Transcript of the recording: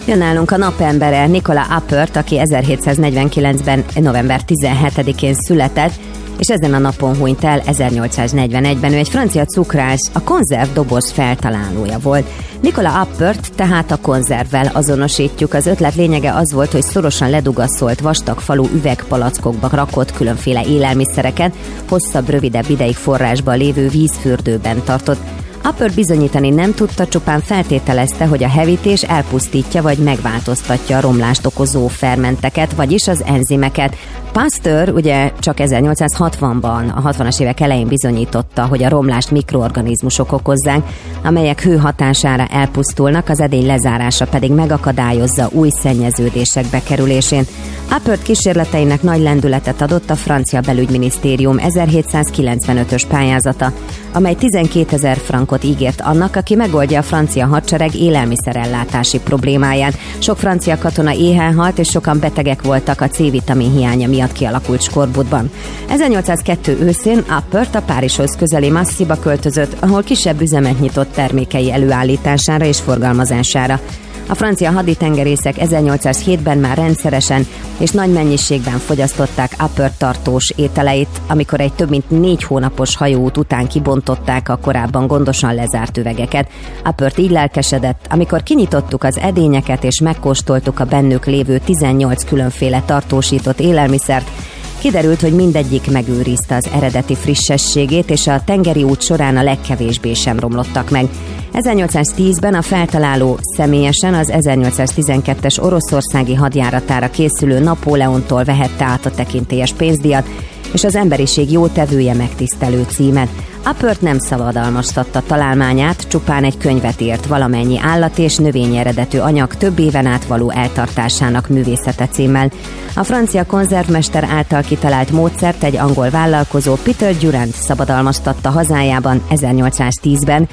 Jön nálunk a napembere, Nicolas Appert, aki 1749-ben november 17-én született, és ezen a napon hunyt el 1841-ben. Ő egy francia cukrász, a konzervdoboz feltalálója volt. Nicolas Appert tehát a konzervvel azonosítjuk. Az ötlet lényege az volt, hogy szorosan ledugasszolt vastagfalú üvegpalackokba rakott különféle élelmiszereket, hosszabb, rövidebb ideig forrásban lévő vízfürdőben tartott. Appert bizonyítani nem tudta, csupán feltételezte, hogy a hevítés elpusztítja vagy megváltoztatja a romlást okozó fermenteket, vagyis az enzimeket. Pasteur ugye csak 1860-ban, a 60-as évek elején bizonyította, hogy a romlást mikroorganizmusok okozzák, amelyek hő hatására elpusztulnak, az edény lezárása pedig megakadályozza új szennyeződések bekerülésén. Appert kísérleteinek nagy lendületet adott a francia belügyminisztérium 1795-ös pályázata, amely 12 000 frankot ígért annak, aki megoldja a francia hadsereg élelmiszerellátási problémáját. Sok francia katona éhen halt, és sokan betegek voltak a C-vitamin hiánya miatt kialakult skorbutban. 1802 őszén Appert a Párizshoz közeli Massy-ba költözött, ahol kisebb üzemet nyitott termékei előállítására és forgalmazására. A francia haditengerészek 1807-ben már rendszeresen és nagy mennyiségben fogyasztották Appert tartós ételeit, amikor egy több mint 4 hónapos hajóút után kibontották a korábban gondosan lezárt üvegeket. Appert így lelkesedett, amikor kinyitottuk az edényeket és megkóstoltuk a bennük lévő 18 különféle tartósított élelmiszert, kiderült, hogy mindegyik megőrizte az eredeti frissességét, és a tengeri út során a legkevésbé sem romlottak meg. 1810-ben a feltaláló személyesen az 1812-es oroszországi hadjáratára készülő Napóleontól vehette át a tekintélyes pénzdíjat, és az emberiség jótevője megtisztelő címet. Appert nem szabadalmaztatta találmányát, csupán egy könyvet írt valamennyi állat és növényi eredetű anyag több éven át való eltartásának művészete címmel. A francia konzervmester által kitalált módszert egy angol vállalkozó, Peter Durant szabadalmaztatta hazájában 1810-ben,